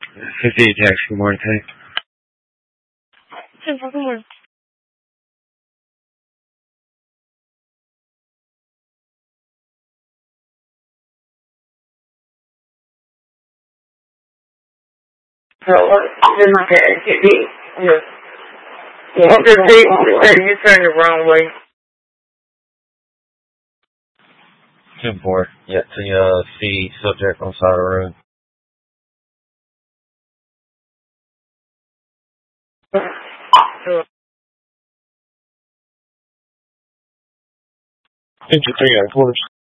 58 tax, good morning, thanks. 10-4, good morning. So, then like that, yeah. You turned the wrong way. 10-4, yeah, to see subject on side of the road. So, 53, quarters.